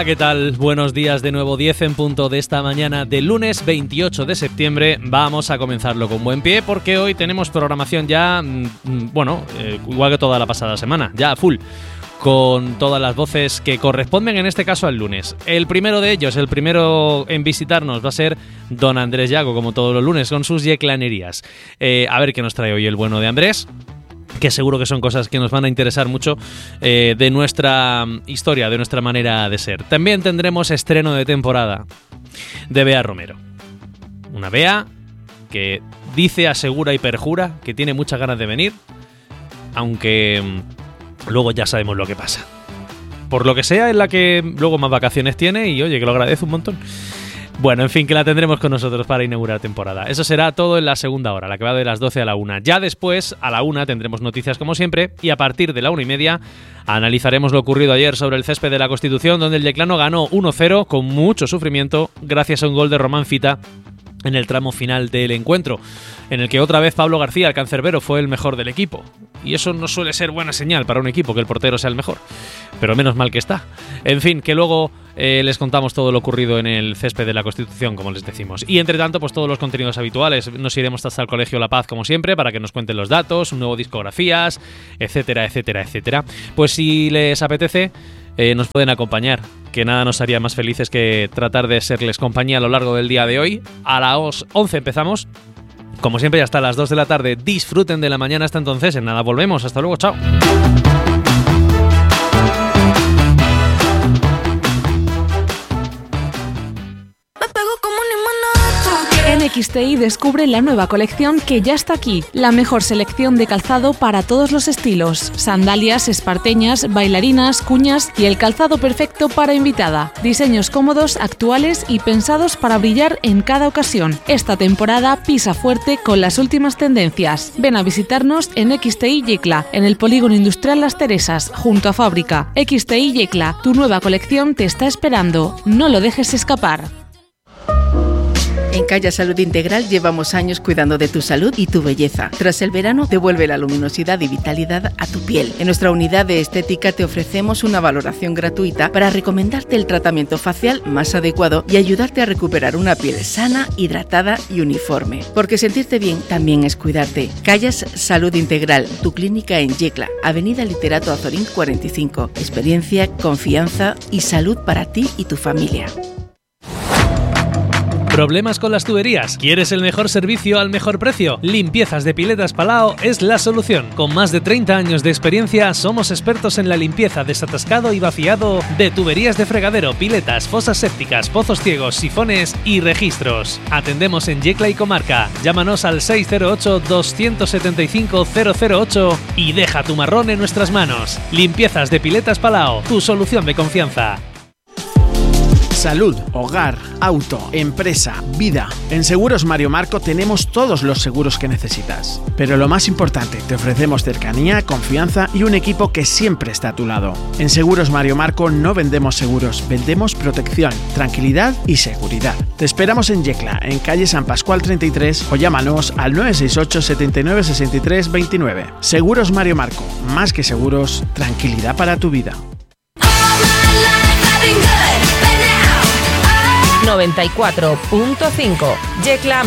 Hola, ¿qué tal? Buenos días de nuevo, 10 en punto de esta mañana del lunes 28 de septiembre. Vamos a comenzarlo con buen pie porque hoy tenemos programación ya, igual que toda la pasada semana, ya a full, con todas las voces que corresponden en este caso al lunes. El primero de ellos, el primero en visitarnos va a ser don Andrés Llago, como todos los lunes, con sus yeclanerías. A ver qué nos trae hoy el bueno de Andrés, que seguro que son cosas que nos van a interesar mucho de nuestra historia, de nuestra manera de ser. También tendremos estreno de temporada de Bea Romero. Una Bea que dice, asegura y perjura que tiene muchas ganas de venir, aunque luego ya sabemos lo que pasa. Por lo que sea, es la que luego más vacaciones tiene y oye, que lo agradezco un montón. Bueno, en fin, que la tendremos con nosotros para inaugurar temporada. Eso será todo en la segunda hora, la que va de las 12 a la 1. Ya después, a la 1, tendremos noticias como siempre y a partir de la 1:30 analizaremos lo ocurrido ayer sobre el césped de la Constitución, donde el Yeclano ganó 1-0 con mucho sufrimiento gracias a un gol de Román Fita en el tramo final del encuentro, en el que otra vez Pablo García, el cancerbero, fue el mejor del equipo. Y eso no suele ser buena señal para un equipo, que el portero sea el mejor. Pero menos mal que está. En fin, que luego les contamos todo lo ocurrido en el césped de la Constitución, como les decimos. Y entre tanto, pues todos los contenidos habituales. Nos iremos hasta el Colegio La Paz, como siempre, para que nos cuenten los datos, un nuevo discografías, etcétera, etcétera, etcétera. Pues si les apetece, nos pueden acompañar, que nada nos haría más felices que tratar de serles compañía a lo largo del día de hoy. A las 11 empezamos, como siempre, hasta las 2 de la tarde. Disfruten de la mañana hasta entonces. En nada volvemos. Hasta luego, chao. En XTI descubre la nueva colección que ya está aquí. La mejor selección de calzado para todos los estilos. Sandalias, esparteñas, bailarinas, cuñas y el calzado perfecto para invitada. Diseños cómodos, actuales y pensados para brillar en cada ocasión. Esta temporada pisa fuerte con las últimas tendencias. Ven a visitarnos en XTI Yecla, en el Polígono Industrial Las Teresas, junto a Fábrica. XTI Yecla, tu nueva colección te está esperando. No lo dejes escapar. En Calla Salud Integral llevamos años cuidando de tu salud y tu belleza. Tras el verano, devuelve la luminosidad y vitalidad a tu piel. En nuestra unidad de estética te ofrecemos una valoración gratuita para recomendarte el tratamiento facial más adecuado y ayudarte a recuperar una piel sana, hidratada y uniforme. Porque sentirte bien también es cuidarte. Callas Salud Integral, tu clínica en Yecla, Avenida Literato Azorín 45. Experiencia, confianza y salud para ti y tu familia. ¿Problemas con las tuberías? ¿Quieres el mejor servicio al mejor precio? Limpiezas de Piletas Palau es la solución. Con más de 30 años de experiencia, somos expertos en la limpieza, desatascado y vaciado de tuberías de fregadero, piletas, fosas sépticas, pozos ciegos, sifones y registros. Atendemos en Yecla y comarca. Llámanos al 608-275-008 y deja tu marrón en nuestras manos. Limpiezas de Piletas Palau, tu solución de confianza. Salud, hogar, auto, empresa, vida. En Seguros Mario Marco tenemos todos los seguros que necesitas. Pero lo más importante, te ofrecemos cercanía, confianza y un equipo que siempre está a tu lado. En Seguros Mario Marco no vendemos seguros, vendemos protección, tranquilidad y seguridad. Te esperamos en Yecla, en calle San Pascual 33 o llámanos al 968 79 63 29. Seguros Mario Marco, más que seguros, tranquilidad para tu vida. 94.5 Yecla